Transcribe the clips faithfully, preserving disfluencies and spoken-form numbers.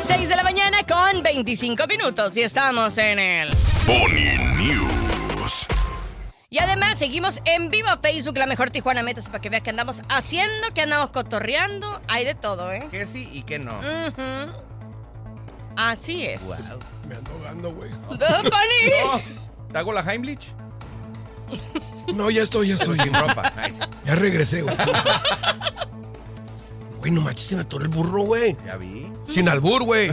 seis de la mañana con veinticinco minutos y estamos en el Pony News. Y además seguimos en vivo a Facebook, La Mejor Tijuana. Métase para que vea que andamos haciendo, que andamos cotorreando. Hay de todo, ¿eh? Que sí y que no. Uh-huh. Así es. Wow. Me ando ahogando, güey. ¡Oh, Pony! ¿Te hago la Heimlich? No, ya estoy, ya estoy. Sin ropa. Nice. Ya regresé, güey. Güey, no manches, se me atoró el burro, güey. Ya vi. Sin albur, güey.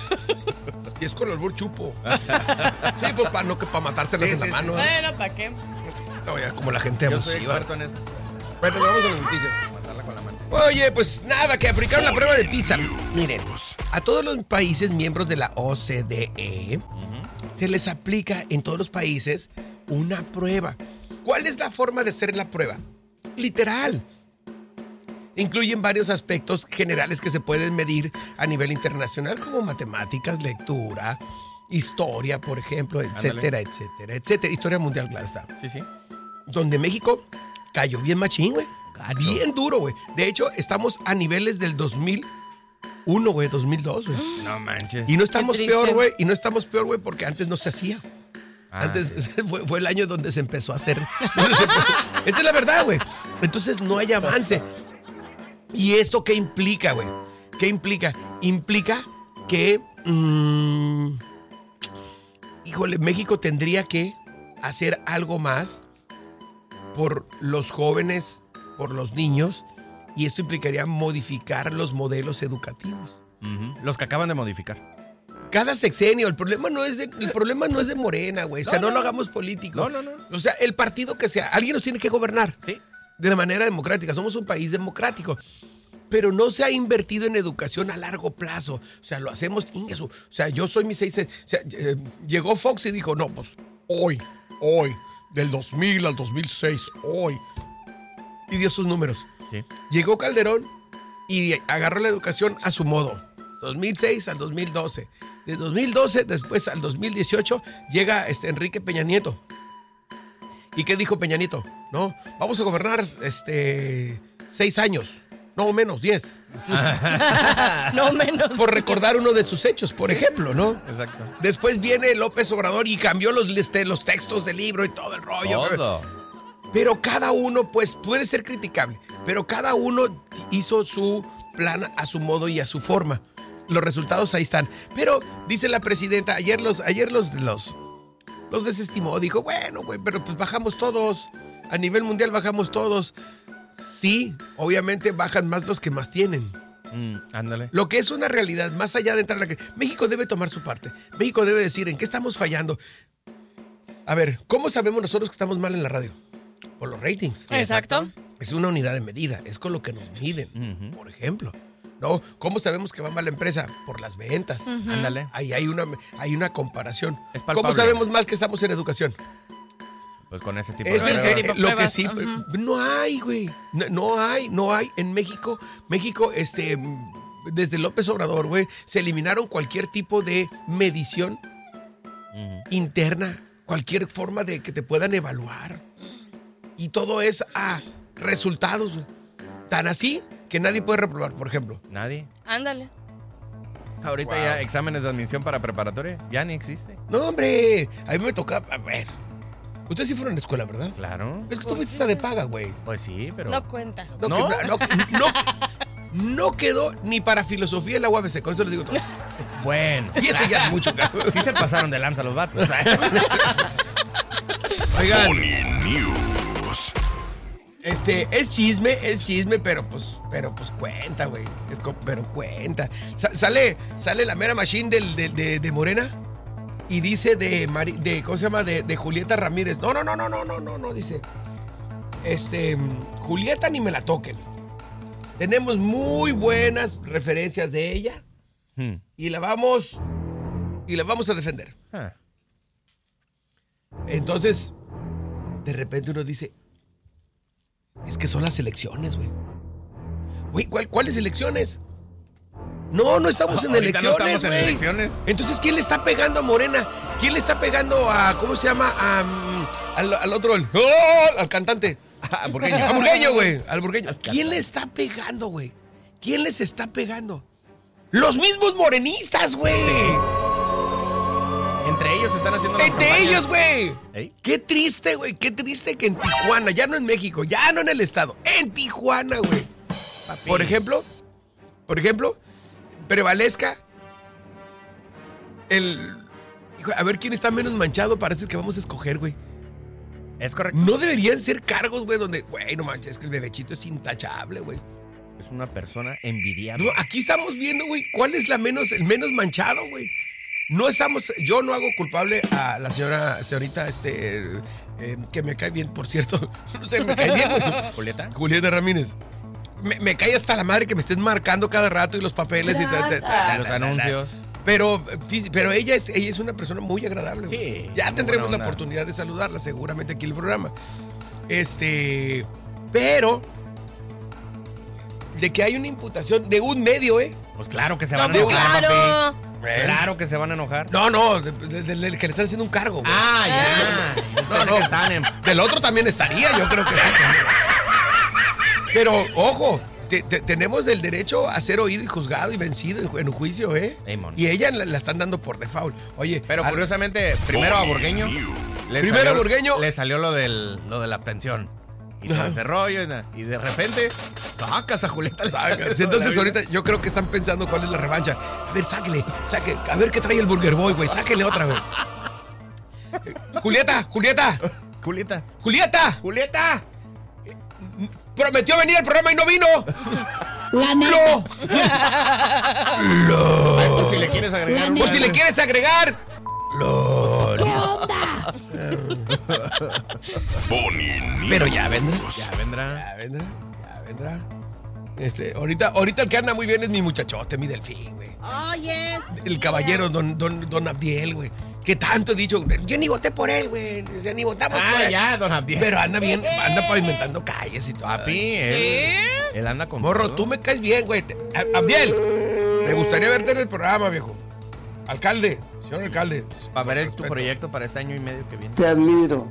Y es con albur chupo. Sí, pues para no que para matárselas Sí, en la sí, mano. sí, ¿eh? Bueno, ¿para qué? No, ya como la gente Yo soy abusiva. experto en eso. Bueno, vamos a las noticias. Matarla con la mano. Oye, pues nada, que aplicaron la prueba de pizza. Miren, a todos los países miembros de la O C D E uh-huh. se les aplica en todos los países una prueba. ¿Cuál es la forma de hacer la prueba? Literal. Incluyen varios aspectos generales que se pueden medir a nivel internacional, como matemáticas, lectura, historia, por ejemplo, etcétera, Ándale. etcétera, etcétera. Historia mundial, claro está. Sí, sí. Donde México cayó bien machín, güey. Bien duro, güey. De hecho, estamos a niveles del dos mil uno, güey, dos mil dos, güey. No manches. Y no estamos peor, güey. Y no estamos peor, güey, porque antes no se hacía. Ah, antes sí. fue, fue el año donde se empezó a hacer. Esa es la verdad, güey. Entonces no hay avance. ¿Y esto qué implica, güey? ¿Qué implica? Implica que... Mmm, híjole, México tendría que hacer algo más por los jóvenes, por los niños, y esto implicaría modificar los modelos educativos. Uh-huh. Los que acaban de modificar. Cada sexenio, el problema no es de, el problema no es de Morena, güey. O sea, no, no, no lo hagamos político. No, no, no. O sea, el partido que sea, alguien nos tiene que gobernar. Sí. De la manera democrática. Somos un país democrático. Pero no se ha invertido en educación a largo plazo. O sea, lo hacemos ingreso. O sea, yo soy mi seis... O sea, eh, llegó Fox y dijo, no, pues, hoy, hoy, del dos mil al dos mil seis, hoy. Y dio sus números. Sí. Llegó Calderón y agarró la educación a su modo. dos mil seis al dos mil doce. De dos mil doce, después al dos mil dieciocho, llega este Enrique Peña Nieto. ¿Y qué dijo Peña Nieto? No, vamos a gobernar este, seis años. No, menos, diez. No, menos. Por recordar uno de sus hechos, por ejemplo, ¿no? Exacto. Después viene López Obrador y cambió los, este, los textos del libro y todo el rollo. Todo. Pero cada uno, pues, puede ser criticable. Pero cada uno hizo su plan a su modo y a su forma. Los resultados ahí están. Pero, dice la presidenta, ayer los, ayer los, los, los desestimó. Dijo, bueno, güey, pero pues bajamos todos. A nivel mundial bajamos todos. Sí, obviamente bajan más los que más tienen. Mm, ándale. Lo que es una realidad, más allá de entrar a la... México debe tomar su parte. México debe decir en qué estamos fallando. A ver, ¿cómo sabemos nosotros que estamos mal en la radio? Por los ratings. Exacto. Es una unidad de medida, es con lo que nos miden, uh-huh. por ejemplo. ¿No? ¿Cómo sabemos que va mal la empresa? Por las ventas. Uh-huh. Ándale. Ahí hay una, hay una comparación. Es palpable. ¿Cómo sabemos mal que estamos en educación? Pues con ese tipo es de el, pruebas. eh, Lo que sí, uh-huh. no hay, güey. No, no hay, no hay. En México, México, este, desde López Obrador, güey, se eliminaron cualquier tipo de medición uh-huh. interna, cualquier forma de que te puedan evaluar. Y todo es a resultados, güey. Tan así que nadie puede reprobar, por ejemplo. Nadie. Ándale. Ahorita wow. ya exámenes de admisión para preparatoria ya ni existe. No, hombre. A mí me toca, a ver. Ustedes sí fueron a la escuela, ¿verdad? Claro. Es que tú fuiste a de paga, güey. Pues sí, pero... No cuenta. No, ¿No? Que, no, no, no quedó ni para filosofía en la U A B C, con eso les digo todo. Bueno. Y eso ya es mucho, cabrón. Sí se pasaron de lanza los vatos. Oigan. Pony News. Este, es chisme, es chisme, pero pues, pero pues cuenta, güey. Es co- pero cuenta. Sa- sale, sale la mera machine del, del, de, de Morena y dice de, Mari- de ¿cómo se llama? De, de Julieta Ramírez. No, no, no, no, no, no, no, no, dice. Este, Julieta ni me la toquen. Tenemos muy buenas referencias de ella hmm. y la vamos, y la vamos a defender. Ah. Entonces, de repente uno dice, es que son las elecciones, güey. Güey, ¿cuál, ¿cuáles elecciones? No, no estamos en Ahorita elecciones, no estamos en güey. elecciones. Entonces, ¿quién le está pegando a Morena? ¿Quién le está pegando a, ¿cómo se llama? A, um, al, al otro, al, ¡oh! al cantante. Al burgueño. Al burgueño, güey. Al burgueño. ¿Quién le está pegando, güey? ¿Quién les está pegando? Los mismos morenistas, güey. Entre ellos están haciendo las Entre campañas. ellos, güey. ¿Eh? Qué triste, güey. Qué triste que en Tijuana, ya no en México, ya no en el estado, en Tijuana, güey. Papi. Por ejemplo, por ejemplo, prevalezca el... hijo, a ver quién está menos manchado, parece que vamos a escoger, güey. Es correcto. No deberían ser cargos, güey, donde, güey, no manches, es que el bebechito es intachable, güey. Es una persona envidiable. No, aquí estamos viendo, güey, cuál es la menos, el menos manchado, güey. No estamos, yo no hago culpable a la señora, señorita, este, eh, eh, que me cae bien, por cierto. No sé, me cae bien, güey. ¿Julieta? Julieta Ramírez. Me, me cae hasta la madre que me estén marcando cada rato y los papeles y ta, ta, ta, De los anuncios. Pero, pero ella es, ella es una persona muy agradable. Sí, güey. Ya muy tendremos buena la onda. oportunidad de saludarla seguramente aquí en el programa. Este, pero de que hay una imputación de un medio, ¿eh? Pues claro que se No, van a pues enojar, claro. papi. Claro que se van a enojar. No, no, de- de- de- del que le están haciendo un cargo, güey. Ah, ya. Yo No, pensé no. que estaban en... Del otro también estaría, yo creo que sí. Pero, ojo, te- te- tenemos el derecho a ser oído y juzgado y vencido en, ju- en un juicio, ¿eh? Ey, mon. Y ella la, la están dando por default. Oye, Pero al- curiosamente, primero a Burgueño. le Primero salió- a Burgueño. Le salió lo, del, lo de la pensión. Y todo Ajá. ese rollo. Y, na- y de repente, sacas a Julieta. Sacas. Entonces ahorita yo creo que están pensando cuál es la revancha. A ver, sáquele, saque, a ver qué trae el Burger Boy, güey. Sáquele otra vez. Eh, Julieta, Julieta, Julieta. Julieta. Julieta. Prometió venir al programa y no vino. La neta. No. Ay, pues si le quieres agregar un... Por si le quieres agregar. No. ¿Qué onda? Bonnie News. Pero ya vendrá. Ya vendrá. Ya vendrá. Ya vendrá. Este, ahorita, ahorita el que anda muy bien es mi muchachote, mi delfín, güey. Oh, yes. El caballero don, don, don Abdiel, güey. Que tanto he dicho, yo ni voté por él, güey. O sea, ni votamos por Ah, él. ya, don Abdiel. Pero anda bien, anda pavimentando calles y todo. Papi, él, ¿Qué? él anda con Morro, todo. tú me caes bien, güey. Te- A- Abdiel, me gustaría verte en el programa, viejo. Alcalde, señor alcalde. Para ver el- tu Respeto. proyecto para este año y medio que viene. Te admiro.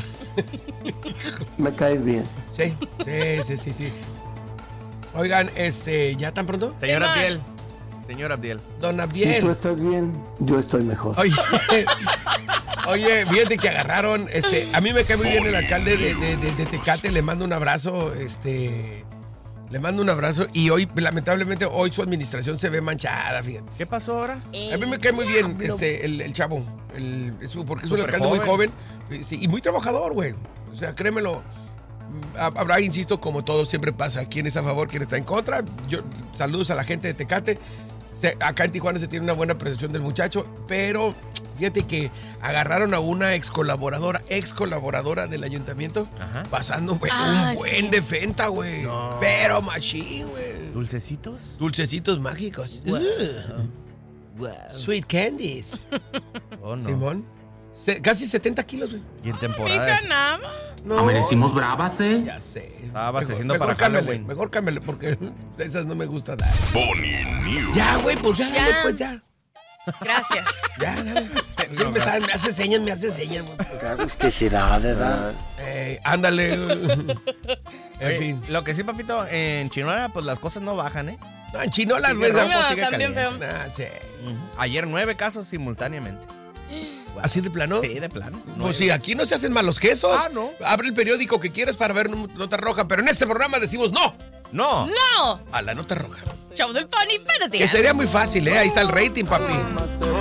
Me caes bien. Sí, sí, sí, sí, sí. Oigan, este, ¿ya tan pronto? Señor ¿Qué más? Abdiel. Señor Abdiel. Don Si Abdiel. tú estás bien, yo estoy mejor. Oye, oye, fíjate que agarraron, este, a mí me cae muy bien el alcalde de, de- de- de Tecate, le mando un abrazo, este, le mando un abrazo y hoy, lamentablemente, hoy su administración se ve manchada, fíjate. ¿Qué pasó ahora? A mí me cae muy bien este, el, el chavo, el, es un- porque es un Súper alcalde muy joven joven. sí, y muy trabajador, güey. O sea, créemelo. Ha- Habrá, insisto, como todo siempre pasa, quién está a favor, quién está en contra. Yo, saludos a la gente de Tecate. Se- acá en Tijuana se tiene una buena percepción del muchacho, pero fíjate que agarraron a una ex colaboradora, ex colaboradora del ayuntamiento, Ajá. pasando güey, Ah, un buen sí. de fenta, güey. No. Pero machín, güey. ¿Dulcecitos? Dulcecitos mágicos. Uh, sweet candies. Oh, no. Simón. Se- casi setenta kilos, güey. Y en Mija, temporada. nada. No, Amanecimos bravas, ¿eh? ya sé. Estaba abasteciendo Mejor- para mejor cámbiale, Halloween. Mejor cámbiale, porque de esas no me gusta dar. Bonnie News. Ya, güey, pues ya, Ya. dale, pues ya. Gracias. Ya, dale. Sí, me, está- me hace señas, me hace señas. güey. Qué agusticidad, ¿verdad? Eh, ándale. En Oye, fin. Lo que sí, papito, en Chinola, pues las cosas no bajan, ¿eh? No, en Chinola, Sigue güey. rojo, No, sigue también caliente. feo. Nah, sí. Ujú. Ayer nueve casos simultáneamente. ¿Así de plano? Sí, de plano. Pues sí, aquí no se hacen malos quesos. Ah, no. Abre el periódico que quieras para ver una nota roja, pero en este programa decimos no No. ¡No! a la nota roja. Show del Pony, buenos Que días. sería muy fácil, ¿eh? Ahí está el rating, papi.